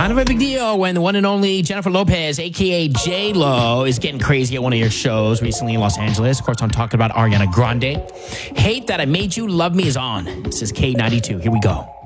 Kind of a big deal when the one and only Jennifer Lopez, a.k.a. J-Lo, is getting crazy at one of your shows recently in Los Angeles. Of course, I'm talking about Ariana Grande. Hate That I Made You Love Me is on. This is K92. Here we go.